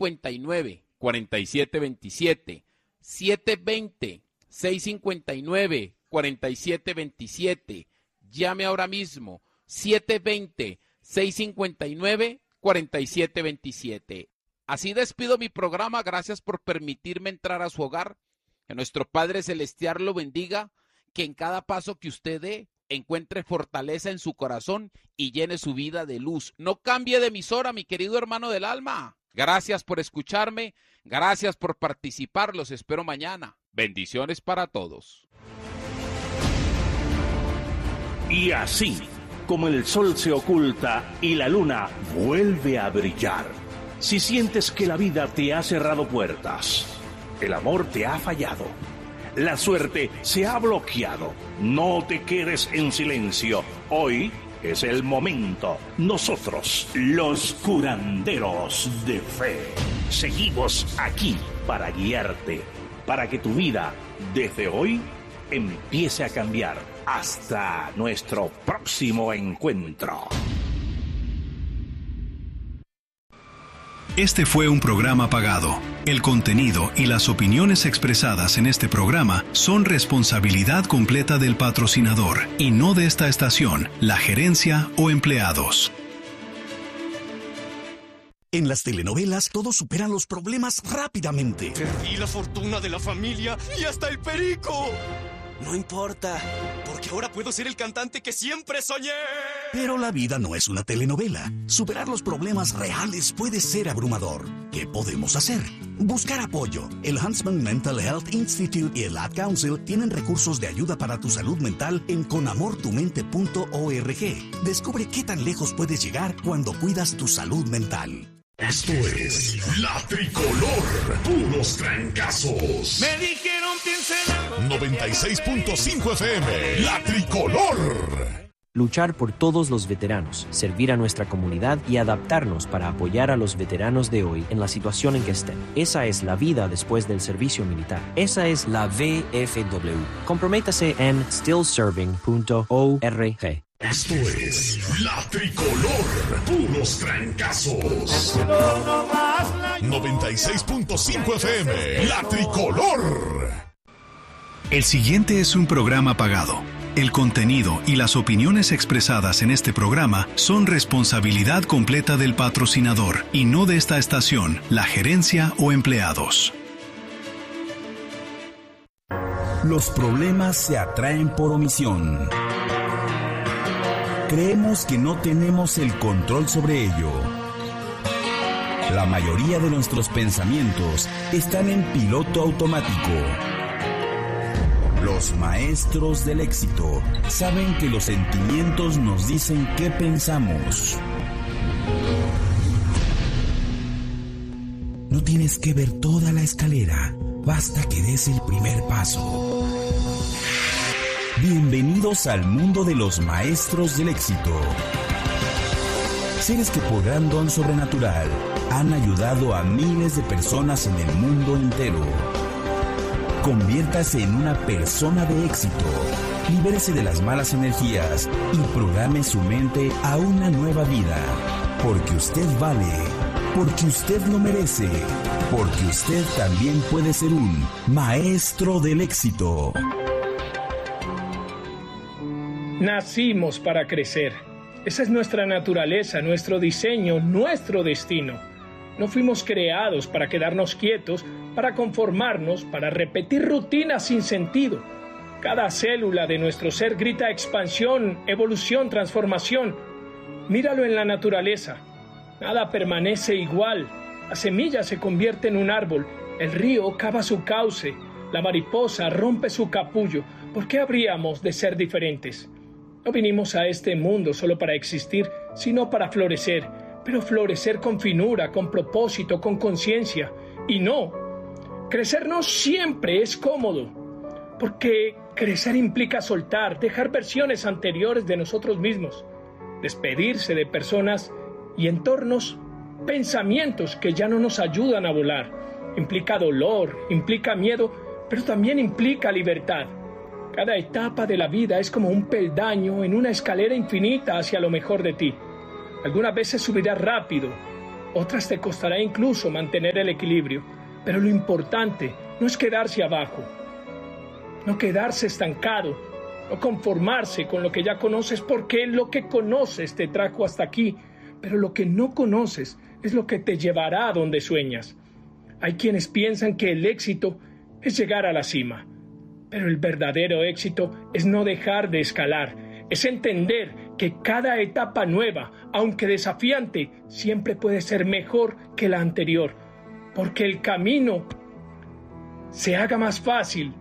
720-659-4727. 720-659-4727. Llame ahora mismo. 720-659-4727. Así despido mi programa. Gracias por permitirme entrar a su hogar. Que nuestro Padre Celestial lo bendiga. Que en cada paso que usted dé encuentre fortaleza en su corazón y llene su vida de luz. No cambie de emisora, mi querido hermano del alma. Gracias por escucharme. Gracias por participar. Los espero mañana. Bendiciones para todos. Y así como el sol se oculta y la luna vuelve a brillar, si sientes que la vida te ha cerrado puertas, el amor te ha fallado, la suerte se ha bloqueado, no te quedes en silencio. Hoy es el momento. Nosotros, los curanderos de fe, seguimos aquí para guiarte, para que tu vida desde hoy empiece a cambiar. Hasta nuestro próximo encuentro. Este fue un programa pagado. El contenido y las opiniones expresadas en este programa son responsabilidad completa del patrocinador y no de esta estación, la gerencia o empleados. En las telenovelas, todos superan los problemas rápidamente. Perdí la fortuna de la familia y hasta el perico. No importa, porque ahora puedo ser el cantante que siempre soñé. Pero la vida no es una telenovela. Superar los problemas reales puede ser abrumador. ¿Qué podemos hacer? Buscar apoyo. El Huntsman Mental Health Institute y el Ad Council tienen recursos de ayuda para tu salud mental en conamortumente.org. Descubre qué tan lejos puedes llegar cuando cuidas tu salud mental. Esto es La Tricolor, puros trancazos. Me dijeron piensa en algo. 96.5 FM, La Tricolor. Luchar por todos los veteranos, servir a nuestra comunidad y adaptarnos para apoyar a los veteranos de hoy en la situación en que estén. Esa es la vida después del servicio militar. Esa es la VFW. Comprométase en stillserving.org. Esto es La Tricolor, puros trancazos. 96.5 FM, La Tricolor. El siguiente es un programa pagado. El contenido y las opiniones expresadas en este programa son responsabilidad completa del patrocinador y no de esta estación, la gerencia o empleados. Los problemas se atraen por omisión. Creemos que no tenemos el control sobre ello. La mayoría de nuestros pensamientos están en piloto automático. Los maestros del éxito saben que los sentimientos nos dicen qué pensamos. No tienes que ver toda la escalera, basta que des el primer paso. Bienvenidos al mundo de los maestros del éxito. Seres que por gran don sobrenatural han ayudado a miles de personas en el mundo entero. Conviértase en una persona de éxito. Libérese de las malas energías y programe su mente a una nueva vida. Porque usted vale, porque usted lo merece, porque usted también puede ser un maestro del éxito. Nacimos para crecer. Esa es nuestra naturaleza, nuestro diseño, nuestro destino. No fuimos creados para quedarnos quietos, para conformarnos, para repetir rutinas sin sentido. Cada célula de nuestro ser grita expansión, evolución, transformación. Míralo en la naturaleza. Nada permanece igual. La semilla se convierte en un árbol. El río cava su cauce. La mariposa rompe su capullo. ¿Por qué habríamos de ser diferentes? No vinimos a este mundo solo para existir, sino para florecer. Pero florecer con finura, con propósito, con conciencia. Y no, crecer no siempre es cómodo, porque crecer implica soltar, dejar versiones anteriores de nosotros mismos, despedirse de personas y entornos, pensamientos que ya no nos ayudan a volar. Implica dolor, implica miedo, pero también implica libertad. Cada etapa de la vida es como un peldaño en una escalera infinita hacia lo mejor de ti. Algunas veces subirás rápido, otras te costará incluso mantener el equilibrio, pero lo importante no es quedarse abajo, no quedarse estancado, no conformarse con lo que ya conoces, porque lo que conoces te trajo hasta aquí, pero lo que no conoces es lo que te llevará a donde sueñas. Hay quienes piensan que el éxito es llegar a la cima, pero el verdadero éxito es no dejar de escalar, es entender que cada etapa nueva, aunque desafiante, siempre puede ser mejor que la anterior, porque el camino se haga más fácil,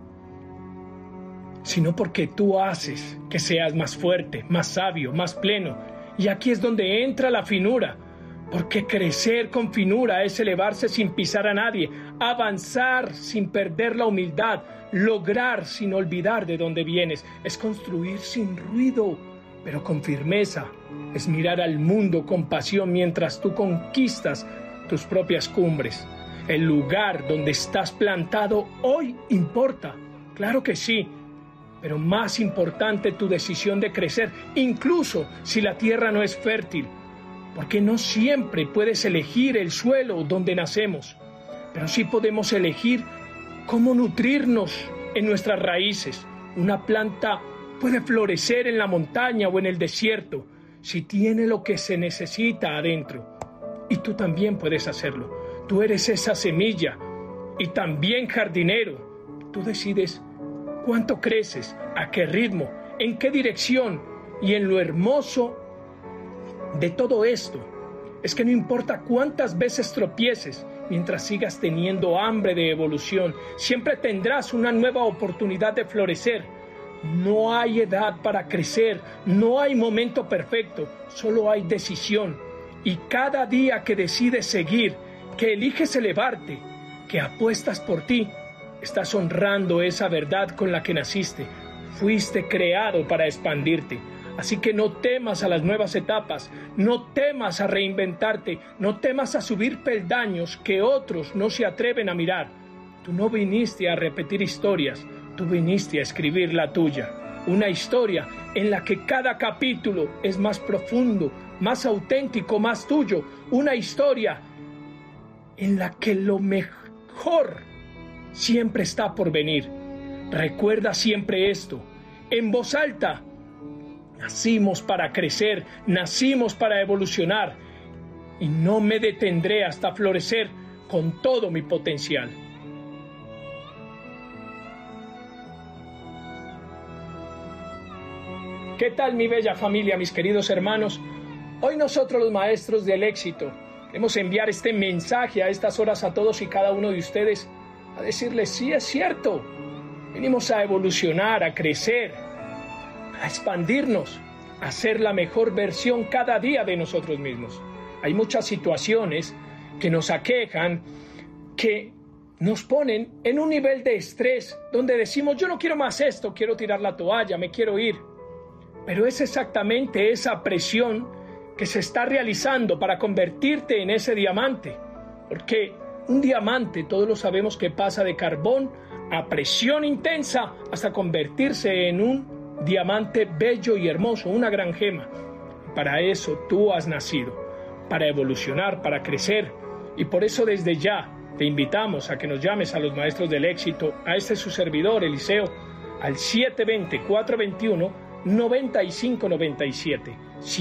sino porque tú haces que seas más fuerte, más sabio, más pleno. Y aquí es donde entra la finura, porque crecer con finura es elevarse sin pisar a nadie, avanzar sin perder la humildad, lograr sin olvidar de dónde vienes, es construir sin ruido, pero con firmeza, es mirar al mundo con pasión mientras tú conquistas tus propias cumbres. El lugar donde estás plantado hoy importa, claro que sí, pero más importante tu decisión de crecer, incluso si la tierra no es fértil, porque no siempre puedes elegir el suelo donde nacemos, pero sí podemos elegir cómo nutrirnos en nuestras raíces. Una planta puede florecer en la montaña o en el desierto si tiene lo que se necesita adentro, y tú también puedes hacerlo. Tú eres esa semilla y también jardinero. Tú decides cuánto creces, a qué ritmo, en qué dirección, y en lo hermoso de todo esto es que no importa cuántas veces tropieces, mientras sigas teniendo hambre de evolución, siempre tendrás una nueva oportunidad de florecer. No hay edad para crecer, no hay momento perfecto, solo hay decisión. Y cada día que decides seguir, que eliges elevarte, que apuestas por ti, estás honrando esa verdad con la que naciste. Fuiste creado para expandirte. Así que no temas a las nuevas etapas, no temas a reinventarte, no temas a subir peldaños que otros no se atreven a mirar. Tú no viniste a repetir historias, tú viniste a escribir la tuya. Una historia en la que cada capítulo es más profundo, más auténtico, más tuyo. Una historia en la que lo mejor siempre está por venir. Recuerda siempre esto, en voz alta. Nacimos para crecer, nacimos para evolucionar, y no me detendré hasta florecer con todo mi potencial. ¿Qué tal, mi bella familia, mis queridos hermanos? Hoy nosotros, los maestros del éxito, queremos enviar este mensaje a estas horas a todos y cada uno de ustedes, a decirles: sí, es cierto, venimos a evolucionar, a crecer, a expandirnos, a ser la mejor versión cada día de nosotros mismos. Hay muchas situaciones que nos aquejan, que nos ponen en un nivel de estrés, donde decimos: yo no quiero más esto, quiero tirar la toalla, me quiero ir. Pero es exactamente esa presión que se está realizando para convertirte en ese diamante. Porque un diamante, todos lo sabemos, que pasa de carbón a presión intensa hasta convertirse en un diamante bello y hermoso, una gran gema. Para eso tú has nacido, para evolucionar, para crecer. Y por eso desde ya te invitamos a que nos llames a los maestros del éxito, a este su servidor, Eliseo, al 720-421-9597.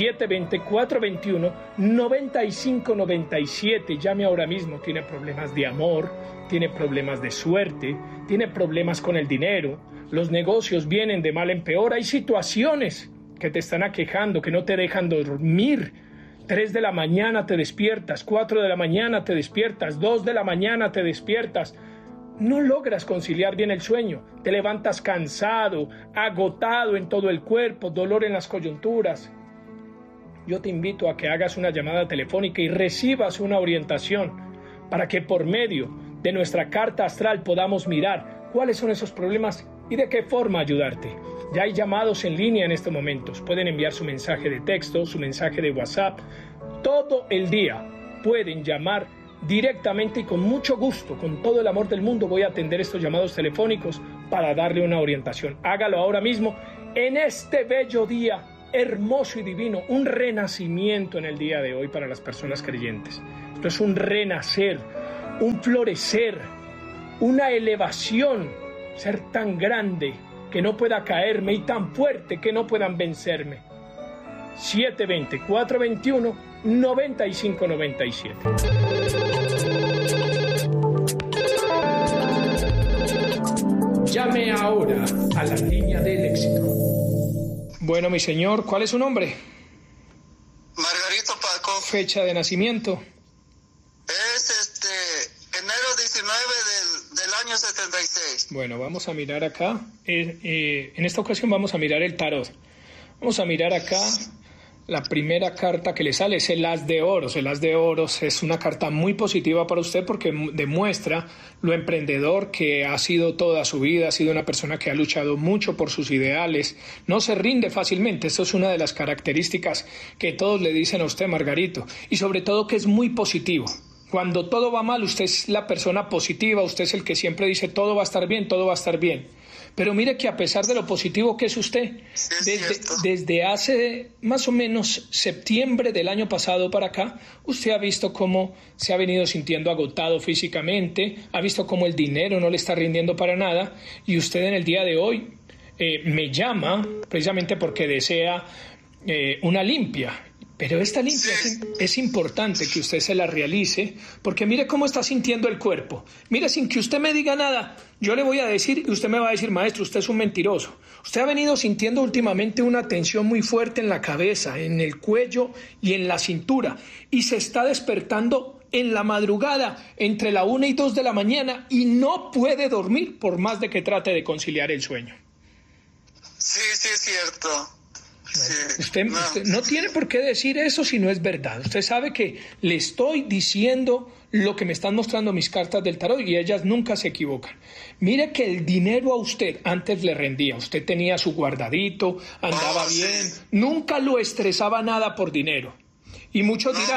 720-421-9597. Llame ahora mismo. Tiene problemas de amor, tiene problemas de suerte, tiene problemas con el dinero, los negocios vienen de mal en peor, hay situaciones que te están aquejando, que no te dejan dormir. 3 de la mañana te despiertas, 4 de la mañana te despiertas, 2 de la mañana te despiertas. No logras conciliar bien el sueño, te levantas cansado, agotado en todo el cuerpo, dolor en las coyunturas. Yo te invito a que hagas una llamada telefónica y recibas una orientación para que por medio de nuestra carta astral podamos mirar cuáles son esos problemas y de qué forma ayudarte. Ya hay llamados en línea en estos momentos. Pueden enviar su mensaje de texto, su mensaje de WhatsApp. Todo el día pueden llamar directamente y con mucho gusto, con todo el amor del mundo, voy a atender estos llamados telefónicos para darle una orientación. Hágalo ahora mismo en este bello día, hermoso y divino, un renacimiento en el día de hoy para las personas creyentes. Esto es un renacer, un florecer, una elevación, ser tan grande que no pueda caerme y tan fuerte que no puedan vencerme. 720-421-9597. Llame ahora a la línea del éxito. Bueno, mi señor, ¿cuál es su nombre? Margarito Paco. Fecha de nacimiento. Es enero 19 del año 76. Bueno, vamos a mirar acá. En esta ocasión vamos a mirar el tarot. Vamos a mirar acá. La primera carta que le sale es el As de Oros. El As de Oros es una carta muy positiva para usted porque demuestra lo emprendedor que ha sido toda su vida. Ha sido una persona que ha luchado mucho por sus ideales. No se rinde fácilmente. Esto es una de las características que todos le dicen a usted, Margarito. Y sobre todo que es muy positivo. Cuando todo va mal, usted es la persona positiva. Usted es el que siempre dice todo va a estar bien, todo va a estar bien. Pero mire que a pesar de lo positivo que es usted, desde hace más o menos septiembre del año pasado para acá, usted ha visto cómo se ha venido sintiendo agotado físicamente, ha visto cómo el dinero no le está rindiendo para nada, y usted en el día de hoy me llama precisamente porque desea una limpia. Pero esta limpia es importante que usted se la realice, porque mire cómo está sintiendo el cuerpo. Mire, sin que usted me diga nada, yo le voy a decir, y usted me va a decir, maestro, usted es un mentiroso. Usted ha venido sintiendo últimamente una tensión muy fuerte en la cabeza, en el cuello y en la cintura, y se está despertando en la madrugada, entre la 1 y 2 de la mañana, y no puede dormir por más de que trate de conciliar el sueño. Sí, es cierto. Sí, usted no tiene por qué decir eso si no es verdad. Usted sabe que le estoy diciendo lo que me están mostrando mis cartas del tarot y ellas nunca se equivocan. Mire que el dinero a usted antes le rendía. Usted tenía su guardadito, andaba bien, nunca lo estresaba nada por dinero. Y muchos dirán...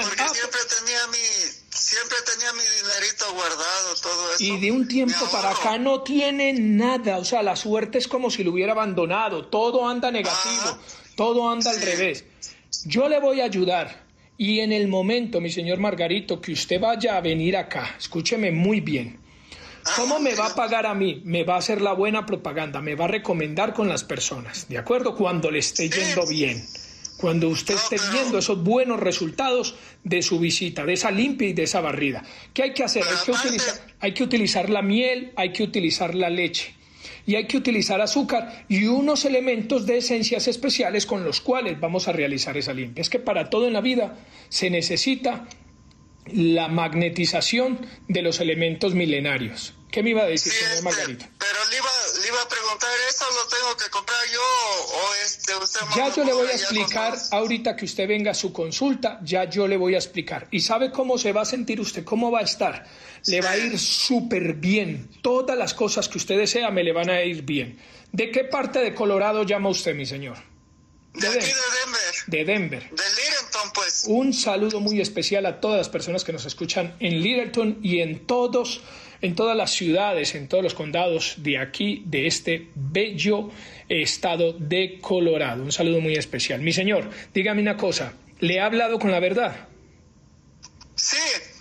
Siempre tenía mi dinerito guardado, todo eso. Y de un tiempo para acá no tiene nada. O sea, la suerte es como si lo hubiera abandonado. Todo anda negativo. Todo anda al revés. Yo le voy a ayudar. Y en el momento, mi señor Margarito, que usted vaya a venir acá, escúcheme muy bien. ¿Cómo me va a pagar a mí? Me va a hacer la buena propaganda. Me va a recomendar con las personas. ¿De acuerdo? Cuando le esté yendo bien. Cuando usted esté viendo esos buenos resultados de su visita, de esa limpia y de esa barrida. ¿Qué hay que hacer? Hay que utilizar la miel, hay que utilizar la leche. Y hay que utilizar azúcar y unos elementos de esencias especiales con los cuales vamos a realizar esa limpia. Es que para todo en la vida se necesita la magnetización de los elementos milenarios. ¿Qué me iba a decir, señor Margarito? Pero le iba a preguntar, ¿eso lo tengo que comprar yo o usted? Ya yo le voy a explicar, ahorita que usted venga a su consulta, ya yo le voy a explicar. ¿Y sabe cómo se va a sentir usted? ¿Cómo va a estar? Le va a ir súper bien. Todas las cosas que usted desea me le van a ir bien. ¿De qué parte de Colorado llama usted, mi señor? De aquí de Denver. De Denver. De Littleton, pues. Un saludo muy especial a todas las personas que nos escuchan en Littleton y en todas las ciudades, en todos los condados de aquí, de este bello estado de Colorado. Un saludo muy especial. Mi señor, dígame una cosa, ¿le ha hablado con la verdad? Sí,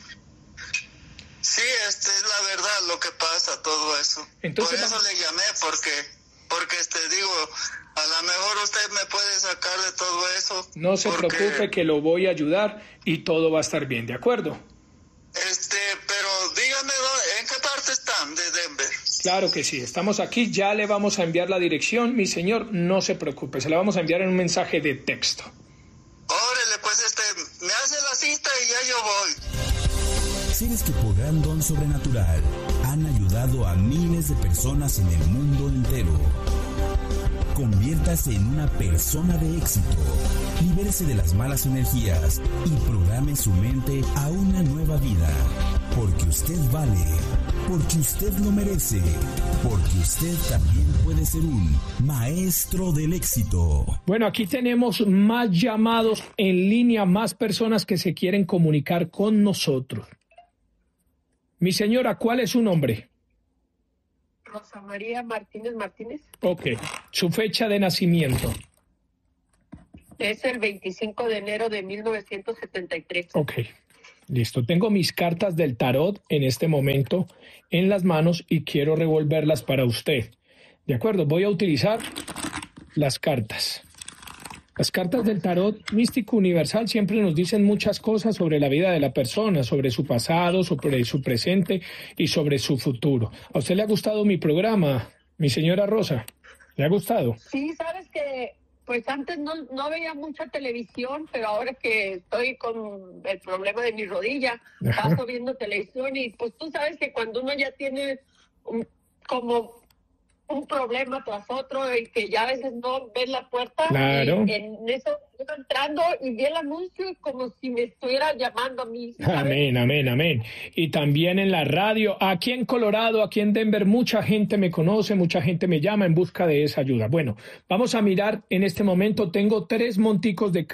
es la verdad lo que pasa, todo eso. Entonces, por eso le llamé, porque digo, a lo mejor usted me puede sacar de todo eso. No se preocupe que lo voy a ayudar y todo va a estar bien, ¿de acuerdo? Pero dígame, ¿en qué parte están de Denver? Claro que sí, estamos aquí, ya le vamos a enviar la dirección, mi señor, no se preocupe, se la vamos a enviar en un mensaje de texto. Órale, pues me hace la cita y ya yo voy. Seres que por gran don sobrenatural han ayudado a miles de personas en el mundo entero. Conviértase en una persona de éxito. Libérese de las malas energías y programe su mente a una nueva vida. Porque usted vale, porque usted lo merece, porque usted también puede ser un maestro del éxito. Bueno, aquí tenemos más llamados en línea, más personas que se quieren comunicar con nosotros. Mi señora, ¿cuál es su nombre? Rosa María Martínez Martínez. Ok, su fecha de nacimiento. Es el 25 de enero de 1973. Ok, Listo, tengo mis cartas del tarot en este momento en las manos y quiero revolverlas para usted. De acuerdo, voy a utilizar las cartas. Las cartas del tarot místico universal siempre nos dicen muchas cosas sobre la vida de la persona, sobre su pasado, sobre su presente y sobre su futuro. ¿A usted le ha gustado mi programa, mi señora Rosa? ¿Le ha gustado? Sí, sabes que pues antes no veía mucha televisión, pero ahora que estoy con el problema de mi rodilla, paso viendo televisión y pues tú sabes que cuando uno ya tiene como un problema tras otro y que ya a veces no ves la puerta, claro. Y en eso iba entrando y vi el anuncio como si me estuviera llamando a mí, ¿sabes? Amén, amén, amén. Y también en la radio, aquí en Colorado, aquí en Denver, mucha gente me conoce, mucha gente me llama en busca de esa ayuda. Bueno, vamos a mirar en este momento, tengo 3 monticos de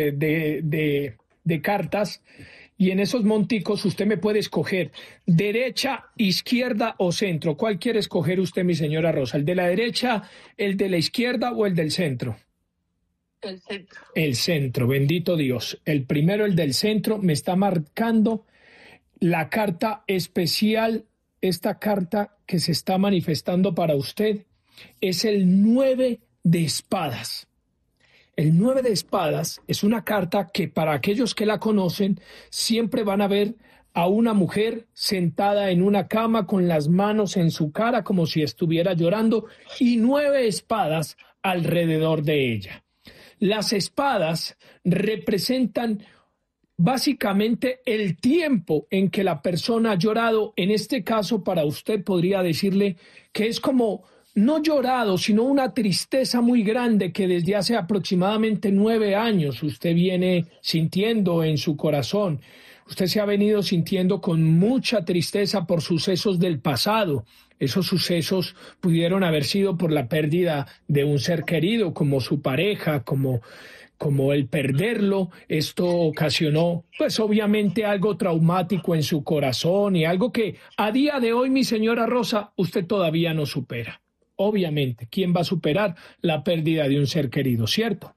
cartas. Y en esos monticos usted me puede escoger derecha, izquierda o centro. ¿Cuál quiere escoger usted, mi señora Rosa? ¿El de la derecha, el de la izquierda o el del centro? El centro. El centro, bendito Dios. El primero, el del centro, me está marcando la carta especial. Esta carta que se está manifestando para usted es el 9 de espadas. El 9 de espadas es una carta que para aquellos que la conocen siempre van a ver a una mujer sentada en una cama con las manos en su cara como si estuviera llorando y 9 espadas alrededor de ella. Las espadas representan básicamente el tiempo en que la persona ha llorado. En este caso, para usted podría decirle que es como no llorado, sino una tristeza muy grande que desde hace aproximadamente 9 años usted viene sintiendo en su corazón. Usted se ha venido sintiendo con mucha tristeza por sucesos del pasado. Esos sucesos pudieron haber sido por la pérdida de un ser querido, como su pareja, como el perderlo. Esto ocasionó, pues obviamente, algo traumático en su corazón y algo que a día de hoy, mi señora Rosa, usted todavía no supera. Obviamente, ¿quién va a superar la pérdida de un ser querido, cierto?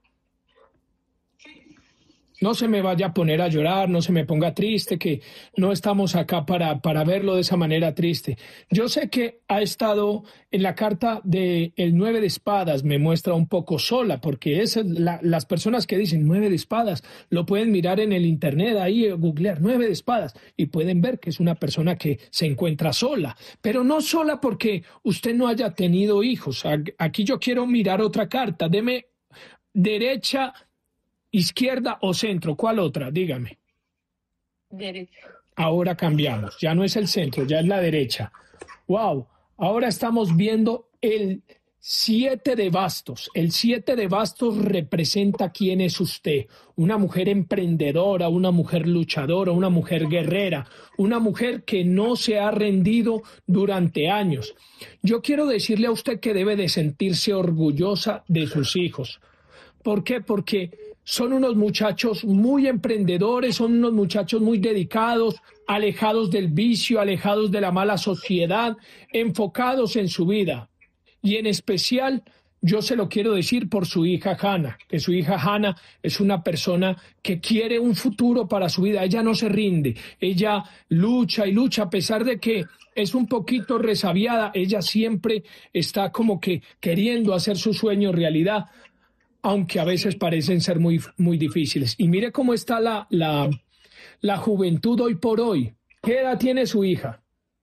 No se me vaya a poner a llorar, no se me ponga triste, que no estamos acá para verlo de esa manera triste. Yo sé que ha estado en la carta del 9 de espadas, me muestra un poco sola, porque las personas que dicen 9 de espadas lo pueden mirar en el internet, ahí googlear 9 de espadas y pueden ver que es una persona que se encuentra sola, pero no sola porque usted no haya tenido hijos. Aquí yo quiero mirar otra carta, deme derecha, izquierda o centro, ¿cuál otra? Dígame. Derecha. Ahora cambiamos, ya no es el centro, ya es la derecha. Wow, ahora estamos viendo el 7 de bastos. El 7 de bastos representa quién es usted. Una mujer emprendedora, una mujer luchadora, una mujer guerrera, una mujer que no se ha rendido durante años. Yo quiero decirle a usted que debe de sentirse orgullosa de sus hijos. ¿Por qué? Porque son unos muchachos muy emprendedores, son unos muchachos muy dedicados, alejados del vicio, alejados de la mala sociedad, enfocados en su vida. Y en especial, yo se lo quiero decir por su hija Hannah, que su hija Hannah es una persona que quiere un futuro para su vida. Ella no se rinde, ella lucha y lucha, a pesar de que es un poquito resabiada, ella siempre está como que queriendo hacer su sueño realidad, aunque a veces parecen ser muy, muy difíciles. Y mire cómo está la juventud hoy por hoy. ¿Qué edad tiene su hija?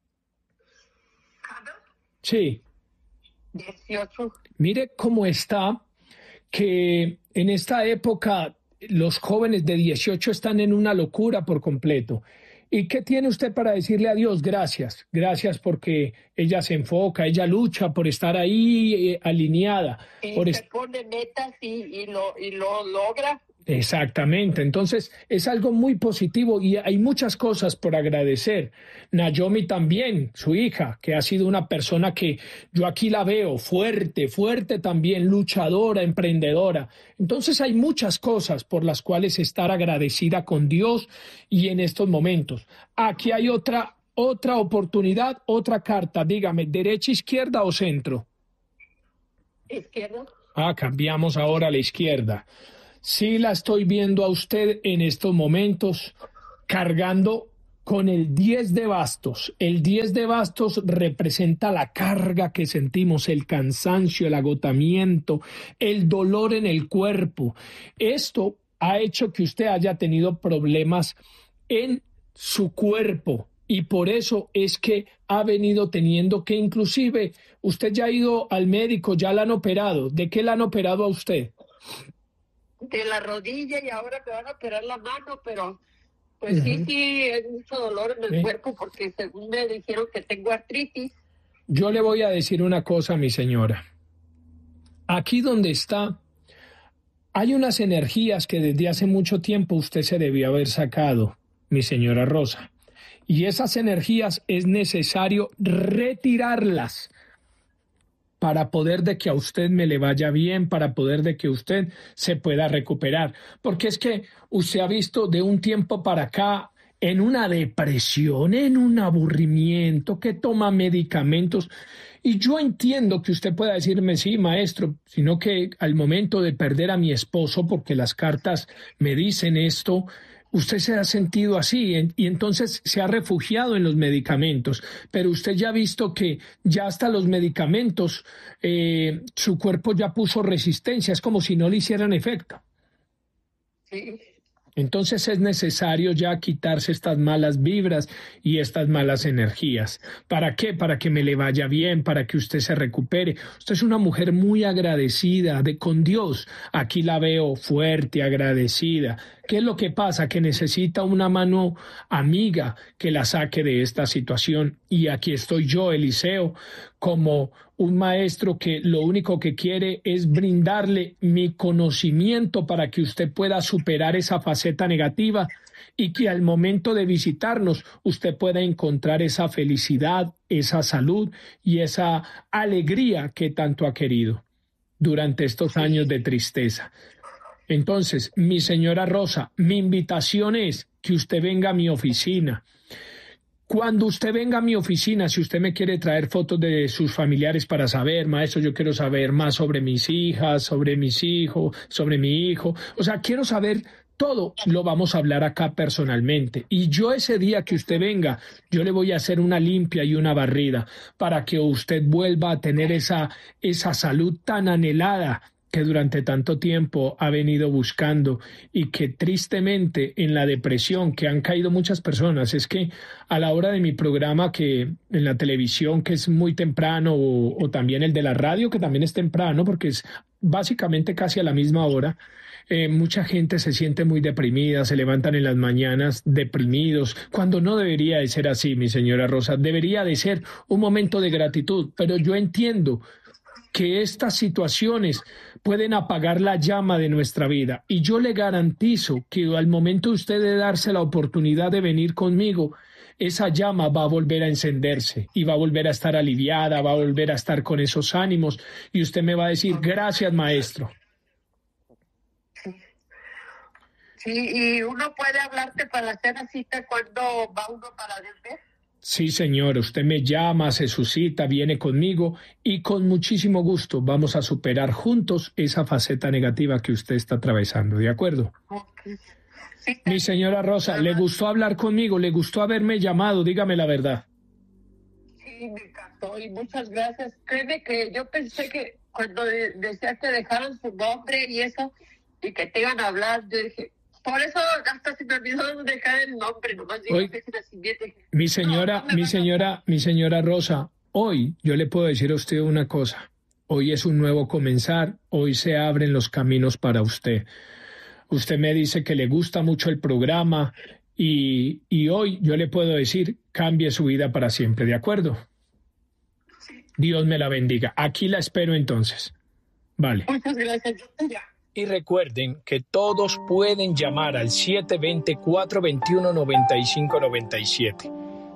Sí. 18. Mire cómo está, que en esta época los jóvenes de 18 están en una locura por completo. ¿Y qué tiene usted para decirle a Dios? Gracias, gracias porque ella se enfoca, ella lucha por estar ahí alineada. Se pone metas y lo logra. Exactamente, entonces es algo muy positivo y hay muchas cosas por agradecer. Naomi también, su hija, que ha sido una persona que yo aquí la veo fuerte, fuerte también, luchadora, emprendedora. Entonces hay muchas cosas por las cuales estar agradecida con Dios y en estos momentos. Aquí hay otra oportunidad, otra carta, dígame, ¿derecha, izquierda o centro? Izquierda. Cambiamos ahora a la izquierda. Sí la estoy viendo a usted en estos momentos cargando con el 10 de bastos. El 10 de bastos representa la carga que sentimos, el cansancio, el agotamiento, el dolor en el cuerpo. Esto ha hecho que usted haya tenido problemas en su cuerpo y por eso es que ha venido teniendo que, inclusive, usted ya ha ido al médico, ya la han operado. ¿De qué la han operado a usted? De la rodilla y ahora me van a operar la mano, pero pues sí, es mucho dolor en el cuerpo porque según me dijeron que tengo artritis. Yo le voy a decir una cosa, mi señora. Aquí donde está, hay unas energías que desde hace mucho tiempo usted se debió haber sacado, mi señora Rosa. Y esas energías es necesario retirarlas para poder de que a usted me le vaya bien, para poder de que usted se pueda recuperar. Porque es que usted ha visto de un tiempo para acá en una depresión, en un aburrimiento, que toma medicamentos. Y yo entiendo que usted pueda decirme, sí, maestro, sino que al momento de perder a mi esposo, porque las cartas me dicen esto, usted se ha sentido así y entonces se ha refugiado en los medicamentos, pero usted ya ha visto que ya hasta los medicamentos, su cuerpo ya puso resistencia, es como si no le hicieran efecto. Sí. Entonces es necesario ya quitarse estas malas vibras y estas malas energías. ¿Para qué? Para que me le vaya bien, para que usted se recupere. Usted es una mujer muy agradecida con Dios. Aquí la veo fuerte, agradecida. ¿Qué es lo que pasa? Que necesita una mano amiga que la saque de esta situación. Y aquí estoy yo, Eliseo, como un maestro que lo único que quiere es brindarle mi conocimiento para que usted pueda superar esa faceta negativa y que al momento de visitarnos usted pueda encontrar esa felicidad, esa salud y esa alegría que tanto ha querido durante estos años de tristeza. Entonces, mi señora Rosa, mi invitación es que usted venga a mi oficina. Cuando usted venga a mi oficina, si usted me quiere traer fotos de sus familiares para saber, maestro, yo quiero saber más sobre mis hijas, sobre mis hijos, sobre mi hijo, o sea, quiero saber todo, lo vamos a hablar acá personalmente. Y yo ese día que usted venga, yo le voy a hacer una limpia y una barrida para que usted vuelva a tener esa salud tan anhelada que durante tanto tiempo ha venido buscando y que tristemente en la depresión que han caído muchas personas, es que a la hora de mi programa que en la televisión que es muy temprano o también el de la radio que también es temprano porque es básicamente casi a la misma hora, mucha gente se siente muy deprimida, se levantan en las mañanas deprimidos, cuando no debería de ser así, mi señora Rosa, debería de ser un momento de gratitud, pero yo entiendo que estas situaciones pueden apagar la llama de nuestra vida. Y yo le garantizo que al momento de usted de darse la oportunidad de venir conmigo, esa llama va a volver a encenderse y va a volver a estar aliviada, va a volver a estar con esos ánimos. Y usted me va a decir, gracias, maestro. Sí, y uno puede hablarte para hacer la cita cuando va uno para Denver. Sí, señor, usted me llama, hace su cita, viene conmigo y con muchísimo gusto vamos a superar juntos esa faceta negativa que usted está atravesando, ¿de acuerdo? Okay. Sí, mi señora Rosa, ¿le gustó hablar conmigo? ¿Le gustó haberme llamado? Dígame la verdad. Sí, me encantó y muchas gracias. Créeme que yo pensé que cuando decías que dejaron su nombre y eso, y que te iban a hablar, yo dije... Por eso hasta se me olvidó dejar el nombre, nomás digo que es nacimiento. Mi señora Rosa, hoy yo le puedo decir a usted una cosa. Hoy es un nuevo comenzar, hoy se abren los caminos para usted. Usted me dice que le gusta mucho el programa y hoy yo le puedo decir, cambie su vida para siempre, ¿de acuerdo? Sí. Dios me la bendiga. Aquí la espero entonces. Vale. Muchas gracias. Y recuerden que todos pueden llamar al 720-421-9597.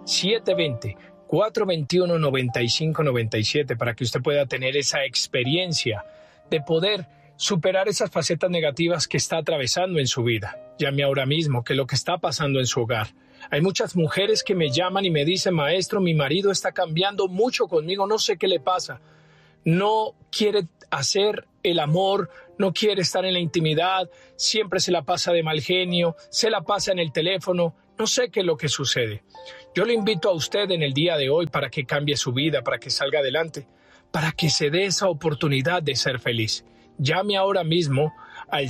720-421-9597 para que usted pueda tener esa experiencia de poder superar esas facetas negativas que está atravesando en su vida. Llame ahora mismo, que lo que está pasando en su hogar. Hay muchas mujeres que me llaman y me dicen, maestro, mi marido está cambiando mucho conmigo, no sé qué le pasa. No quiere hacer el amor, no quiere estar en la intimidad, siempre se la pasa de mal genio, se la pasa en el teléfono, No sé qué es lo que sucede. Yo le invito a usted en el día de hoy para que cambie su vida, para que salga adelante, para que se dé esa oportunidad de ser feliz. Llame ahora mismo al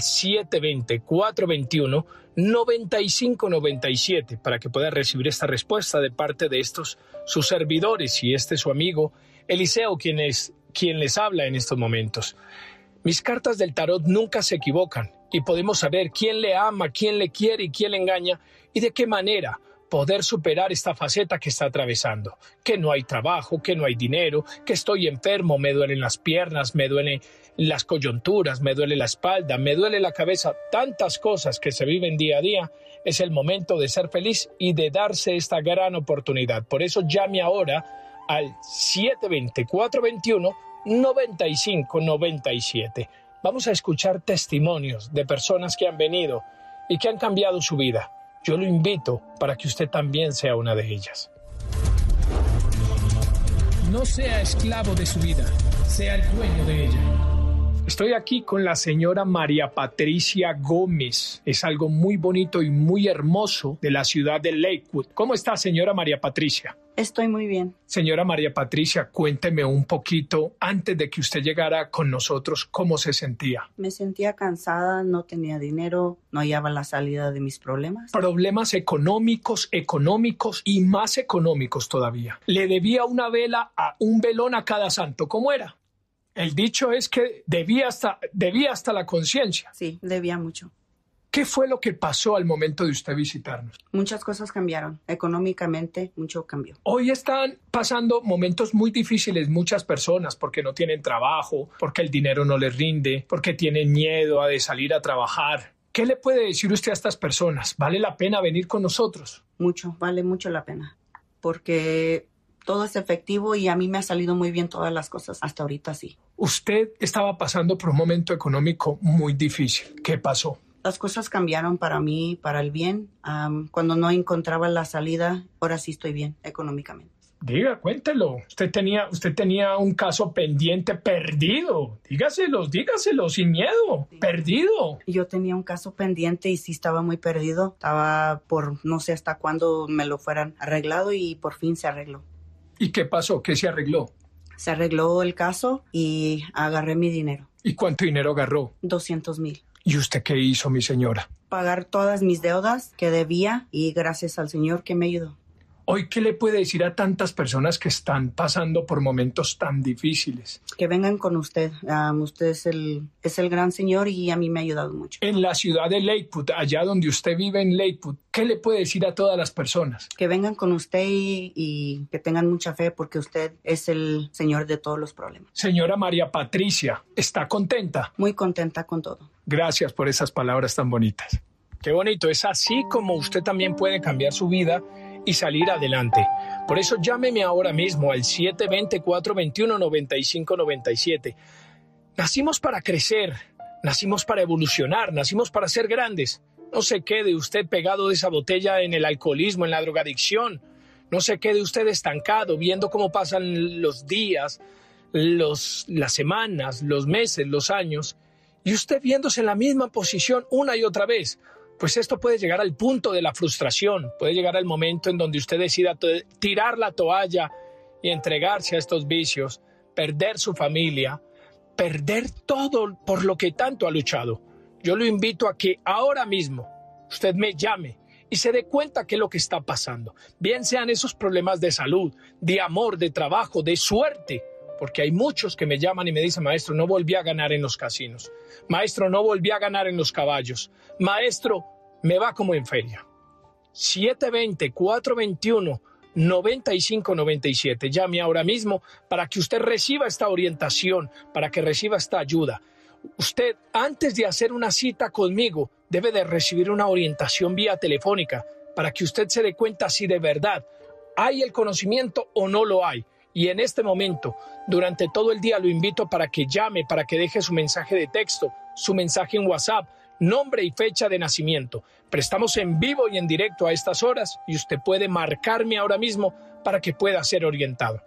720-421-9597 para que pueda recibir esta respuesta de parte de estos sus servidores y su amigo Eliseo, quien les habla en estos momentos. Mis cartas del tarot nunca se equivocan y podemos saber quién le ama, quién le quiere y quién le engaña y de qué manera poder superar esta faceta que está atravesando. Que no hay trabajo, que no hay dinero, que estoy enfermo, me duelen las piernas, me duelen las coyunturas, me duele la espalda, me duele la cabeza. Tantas cosas que se viven día a día. Es el momento de ser feliz y de darse esta gran oportunidad. Por eso llame ahora al 720-421-9597. Vamos a escuchar testimonios de personas que han venido y que han cambiado su vida. Yo lo invito para que usted también sea una de ellas. No sea esclavo de su vida, sea el dueño de ella. Estoy aquí con la señora María Patricia Gómez. Es algo muy bonito y muy hermoso de la ciudad de Lakewood. ¿Cómo está, señora María Patricia? Estoy muy bien. Señora María Patricia, cuénteme un poquito, antes de que usted llegara con nosotros, ¿cómo se sentía? Me sentía cansada, no tenía dinero, no hallaba la salida de mis problemas. Problemas económicos y más económicos todavía. Le debía un velón a cada santo. ¿Cómo era? El dicho es que debía hasta la conciencia. Sí, debía mucho. ¿Qué fue lo que pasó al momento de usted visitarnos? Muchas cosas cambiaron. Económicamente, mucho cambió. Hoy están pasando momentos muy difíciles muchas personas porque no tienen trabajo, porque el dinero no les rinde, porque tienen miedo de salir a trabajar. ¿Qué le puede decir usted a estas personas? ¿Vale la pena venir con nosotros? Mucho, vale mucho la pena. Porque todo es efectivo y a mí me ha salido muy bien todas las cosas. Hasta ahorita sí. Usted estaba pasando por un momento económico muy difícil. ¿Qué pasó? Las cosas cambiaron para mí, para el bien. Cuando no encontraba la salida, ahora sí estoy bien económicamente. Diga, cuéntelo. Usted tenía un caso pendiente perdido. Dígaselo sin miedo. Sí. Perdido. Yo tenía un caso pendiente y sí estaba muy perdido. Estaba por no sé hasta cuándo me lo fueran arreglado y por fin se arregló. ¿Y qué pasó? ¿Qué se arregló? Se arregló el caso y agarré mi dinero. ¿Y cuánto dinero agarró? 200,000. ¿Y usted qué hizo, mi señora? Pagar todas mis deudas que debía y gracias al Señor que me ayudó. Hoy, ¿qué le puede decir a tantas personas que están pasando por momentos tan difíciles? Que vengan con usted. Usted es el gran Señor y a mí me ha ayudado mucho. En la ciudad de Lakewood, allá donde usted vive en Lakewood, ¿qué le puede decir a todas las personas? Que vengan con usted y que tengan mucha fe porque usted es el Señor de todos los problemas. Señora María Patricia, ¿está contenta? Muy contenta con todo. Gracias por esas palabras tan bonitas. Qué bonito, es así como usted también puede cambiar su vida y salir adelante. Por eso llámeme ahora mismo al 720-421-9597. Nacimos para crecer, nacimos para evolucionar, nacimos para ser grandes. No se quede usted pegado de esa botella en el alcoholismo, en la drogadicción. No se quede usted estancado viendo cómo pasan los días, las semanas, los meses, los años, y usted viéndose en la misma posición una y otra vez. Pues esto puede llegar al punto de la frustración, puede llegar al momento en donde usted decida tirar la toalla y entregarse a estos vicios, perder su familia, perder todo por lo que tanto ha luchado. Yo lo invito a que ahora mismo usted me llame y se dé cuenta qué es lo que está pasando. Bien sean esos problemas de salud, de amor, de trabajo, de suerte, porque hay muchos que me llaman y me dicen: maestro, no volví a ganar en los casinos. Maestro, no volví a ganar en los caballos. Maestro, me va como en feria. 720-421-9597. Llame ahora mismo para que usted reciba esta orientación, para que reciba esta ayuda. Usted, antes de hacer una cita conmigo, debe de recibir una orientación vía telefónica para que usted se dé cuenta si de verdad hay el conocimiento o no lo hay. Y en este momento, durante todo el día, lo invito para que llame, para que deje su mensaje de texto, su mensaje en WhatsApp, nombre y fecha de nacimiento. Pero estamos en vivo y en directo a estas horas y usted puede marcarme ahora mismo para que pueda ser orientado.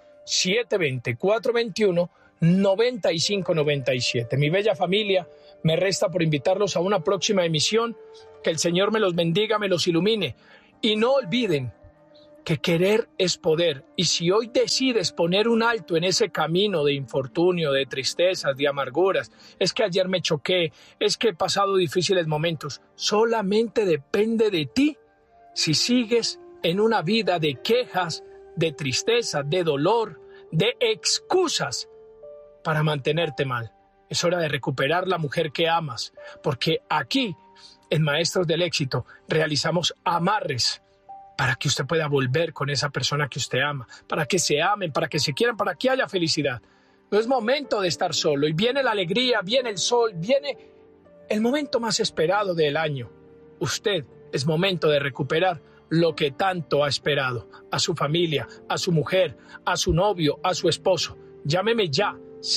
720-421-9597. Mi bella familia, me resta por invitarlos a una próxima emisión. Que el Señor me los bendiga, me los ilumine Y no olviden que querer es poder. Y si hoy decides poner un alto en ese camino de infortunio, de tristezas, de amarguras, es que ayer me choqué, es que he pasado difíciles momentos, solamente depende de ti si sigues en una vida de quejas, de tristeza, de dolor, de excusas para mantenerte mal. Es hora de recuperar la mujer que amas, porque aquí, en Maestros del Éxito, realizamos amarres para que usted pueda volver con esa persona que usted ama, para que se amen, para que se quieran, para que haya felicidad. No es momento de estar solo, y viene la alegría, viene el sol, viene el momento más esperado del año. Usted es momento de recuperar lo que tanto ha esperado, a su familia, a su mujer, a su novio, a su esposo. Llámeme ya,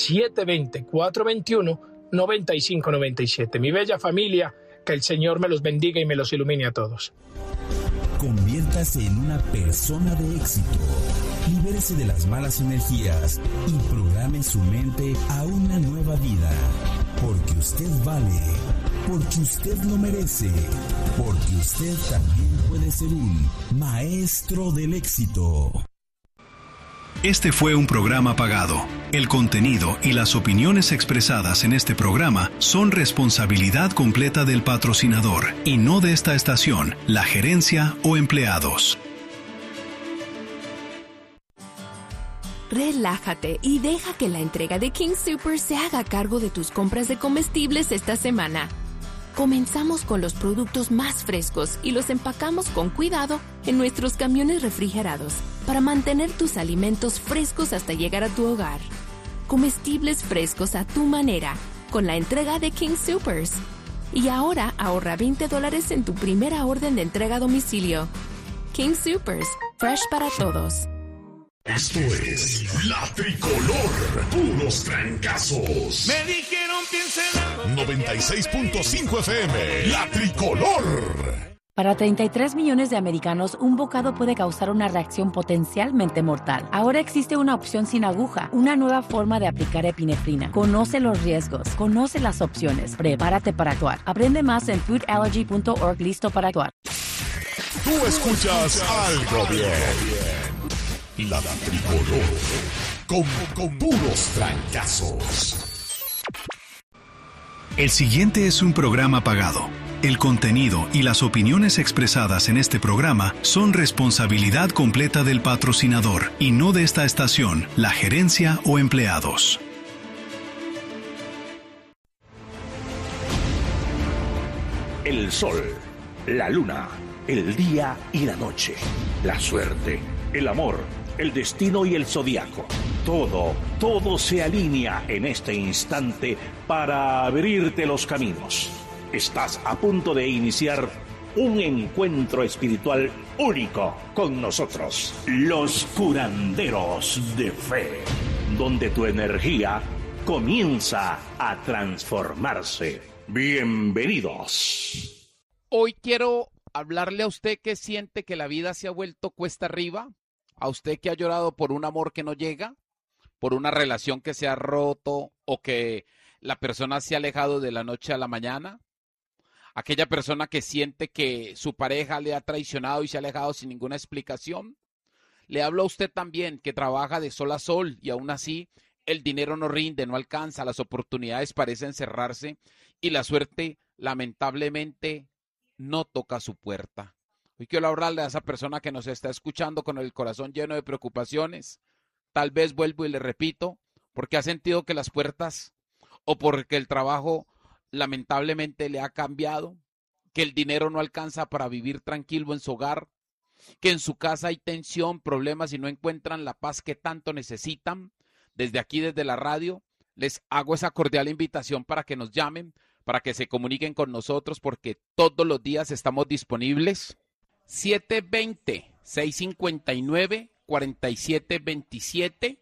720-421-9597. Mi bella familia, que el Señor me los bendiga y me los ilumine a todos. Conviértase en una persona de éxito. Libérese de las malas energías y programe su mente a una nueva vida. Porque usted vale, porque usted lo merece, porque usted también puede ser un maestro del éxito. Este fue un programa pagado. El contenido y las opiniones expresadas en este programa son responsabilidad completa del patrocinador y no de esta estación, la gerencia o empleados. Relájate y deja que la entrega de King Soopers se haga cargo de tus compras de comestibles esta semana. Comenzamos con los productos más frescos y los empacamos con cuidado en nuestros camiones refrigerados para mantener tus alimentos frescos hasta llegar a tu hogar. Comestibles frescos a tu manera con la entrega de King Soopers. Y ahora ahorra $20 en tu primera orden de entrega a domicilio. King Soopers, fresh para todos. Esto es La Tricolor, puros trancazos. Me dijeron piensen en 96.5 FM, La Tricolor. Para 33 millones de americanos, un bocado puede causar una reacción potencialmente mortal. Ahora existe una opción sin aguja, una nueva forma de aplicar epinefrina. Conoce los riesgos, conoce las opciones, prepárate para actuar. Aprende más en foodallergy.org, listo para actuar. Tú escuchas algo bien. La Tricolor, con puros trancazos. El siguiente es un programa pagado. El contenido y las opiniones expresadas en este programa son responsabilidad completa del patrocinador y no de esta estación, la gerencia o empleados. El sol, la luna, el día y la noche, la suerte, el amor, el destino y el zodiaco. Todo se alinea en este instante para abrirte los caminos. Estás a punto de iniciar un encuentro espiritual único con nosotros, los curanderos de fe, donde tu energía comienza a transformarse. Bienvenidos. Hoy quiero hablarle a usted que siente que la vida se ha vuelto cuesta arriba, a usted que ha llorado por un amor que no llega, por una relación que se ha roto o que la persona se ha alejado de la noche a la mañana, aquella persona que siente que su pareja le ha traicionado y se ha alejado sin ninguna explicación. Le hablo a usted también que trabaja de sol a sol y aún así el dinero no rinde, no alcanza, las oportunidades parecen cerrarse y la suerte lamentablemente no toca su puerta. Hoy quiero hablarle a esa persona que nos está escuchando con el corazón lleno de preocupaciones. Tal vez vuelvo y le repito, porque ha sentido que las puertas o porque el trabajo lamentablemente le ha cambiado, que el dinero no alcanza para vivir tranquilo en su hogar, que en su casa hay tensión, problemas y no encuentran la paz que tanto necesitan. Desde aquí, desde la radio, les hago esa cordial invitación para que nos llamen, para que se comuniquen con nosotros, porque todos los días estamos disponibles. 720-659-4727,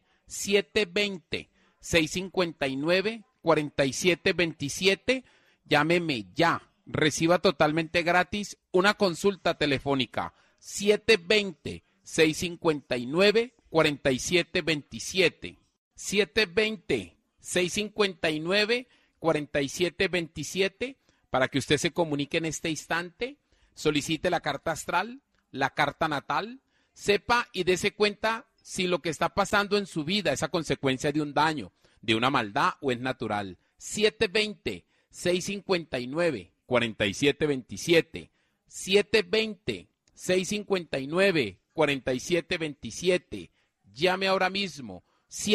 720-659-4727, llámeme ya, reciba totalmente gratis una consulta telefónica, 720-659-4727, 720-659-4727, para que usted se comunique en este instante. Solicite la carta astral, la carta natal, sepa y dése cuenta si lo que está pasando en su vida es a consecuencia de un daño, de una maldad o es natural. 720-659-4727. 720-659-4727. Llame ahora mismo.